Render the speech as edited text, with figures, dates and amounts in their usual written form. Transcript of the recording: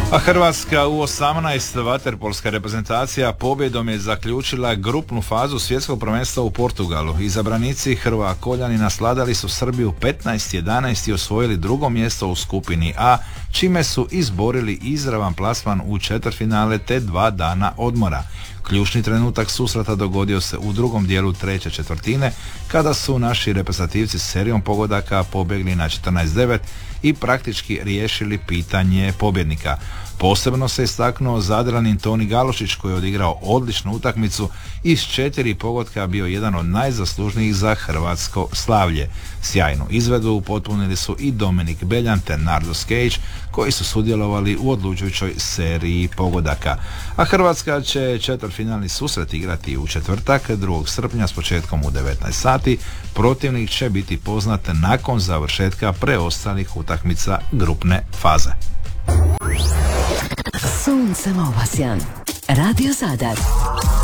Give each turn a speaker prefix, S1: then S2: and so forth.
S1: A Hrvatska u 18. vaterpolska reprezentacija pobjedom je zaključila grupnu fazu svjetskog prvenstva u Portugalu. Izabranici Hrva Koljani nasladali su Srbiju 15-11 i osvojili drugo mjesto u skupini A, čime su izborili izravan plasman u četvrtfinale te 2 dana odmora. Ključni trenutak susreta dogodio se u drugom dijelu treće četvrtine, kada su naši reprezentativci s serijom pogodaka pobjegli na 14-9 i praktički riješili pitanje pobjednika. Posebno se istaknuo Zadranin Toni Galošić, koji je odigrao odličnu utakmicu i s 4 pogotka bio jedan od najzaslužnijih za hrvatsko slavlje. Sjajnu izvedu upotpunili su i Dominik Beljan te Nardo Skejić, koji su sudjelovali u odlučujućoj seriji pogodaka. A Hrvatska će četvrtfinalni susret igrati u četvrtak 2. srpnja s početkom u 19 sati. Protivnik će biti poznat nakon završetka preostalih utakmica grupne faze.
S2: Sunce Opasjan, Radio Zadar.